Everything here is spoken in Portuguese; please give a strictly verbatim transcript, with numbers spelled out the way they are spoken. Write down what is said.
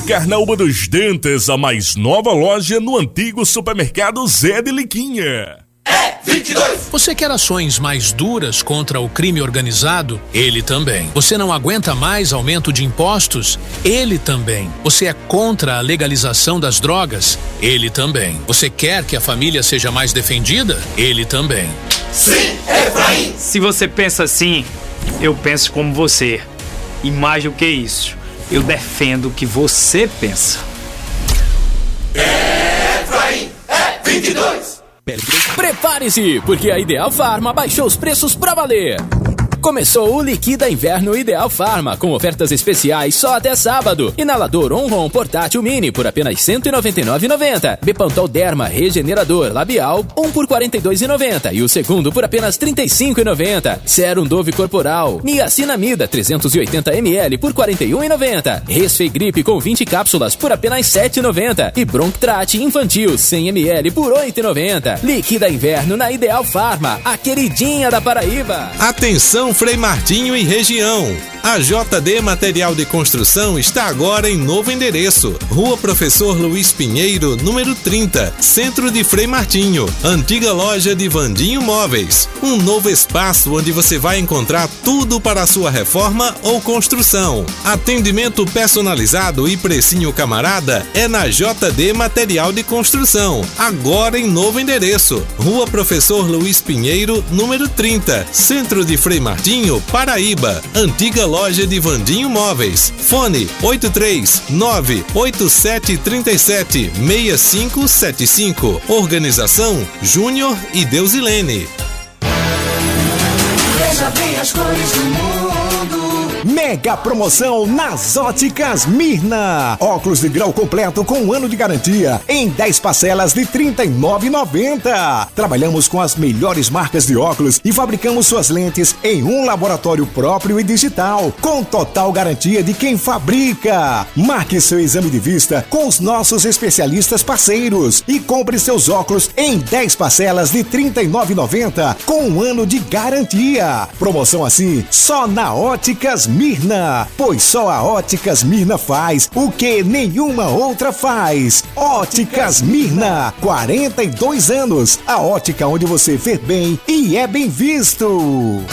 buscar na Uva dos Dentes, a mais nova loja no antigo supermercado Zé de Liquinha. É vinte e dois. Você quer ações mais duras contra o crime organizado? Ele também. Você não aguenta mais aumento de impostos? Ele também. Você é contra a legalização das drogas? Ele também. Você quer que a família seja mais defendida? Ele também. Sim, Efraim! Se você pensa assim, eu penso como você. E mais do que isso, eu defendo o que você pensa. É Efraim! É vinte e dois! Prepare-se, porque a Ideal Farma baixou os preços pra valer. Começou o Liquida Inverno Ideal Farma, com ofertas especiais só até sábado. Inalador Onron portátil mini por apenas cento e noventa e nove reais e noventa centavos. Bepantol Derma Regenerador Labial, um por quarenta e dois reais e noventa centavos. E o segundo por apenas trinta e cinco reais e noventa centavos. Serum Dove Corporal, Niacinamida trezentos e oitenta mililitros por quarenta e um reais e noventa centavos. Resfegripe com vinte cápsulas por apenas sete reais e noventa centavos. E Brontrate Infantil cem mililitros por oito reais e noventa centavos. Liquida Inverno na Ideal Farma, a queridinha da Paraíba. Atenção, Frei Martinho e região. A J D Material de Construção está agora em novo endereço. Rua Professor Luiz Pinheiro, número trinta, Centro de Frei Martinho. Antiga loja de Vandinho Móveis. Um novo espaço onde você vai encontrar tudo para a sua reforma ou construção. Atendimento personalizado e precinho camarada é na J D Material de Construção. Agora em novo endereço. Rua Professor Luiz Pinheiro, número trinta, Centro de Frei Martinho, Paraíba. Antiga loja de Vandinho Móveis. Fone oito três nove oito sete três sete seis cinco sete cinco. Organização Júnior e Deusilene. Veja bem as cores do mundo. Mega promoção nas Óticas Mirna. Óculos de grau completo com um ano de garantia em dez parcelas de trinta e nove reais e noventa centavos. Trabalhamos com as melhores marcas de óculos e fabricamos suas lentes em um laboratório próprio e digital, com total garantia de quem fabrica. Marque seu exame de vista com os nossos especialistas parceiros e compre seus óculos em dez parcelas de trinta e nove reais e noventa centavos com um ano de garantia. Promoção assim só na Óticas Mirna, pois só a Óticas Mirna faz o que nenhuma outra faz. Óticas Mirna, quarenta e dois anos. A ótica onde você vê bem e é bem visto.